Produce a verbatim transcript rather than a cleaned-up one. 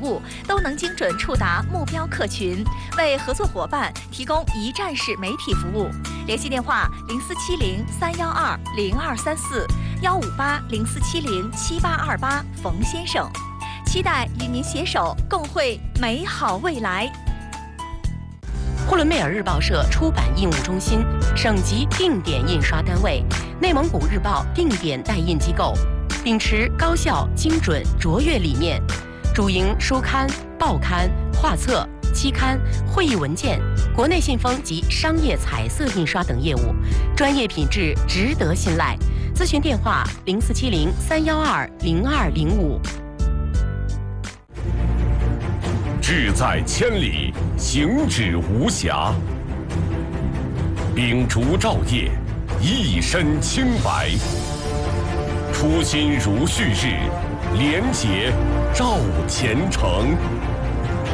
务，都能精准触达目标客群，为合作伙伴提供一站式媒体服务。联系电话：零四七零三幺二零二三四幺五八零四七零七八二八，冯先生。期待与您携手共绘美好未来。 呼伦贝尔日报社出版印务中心，省级定点印刷单位，内蒙古日报定点代印机构，秉持高效、精准、卓越理念，主营书刊、报刊、画册、期刊、会议文件、国内信封及商业彩色印刷等业务，专业品质值得信赖。咨询电话：零四七零三幺二零二零五。 志在千里，行止无暇。秉烛照夜，一身清白。初心如旭日，廉洁照前程。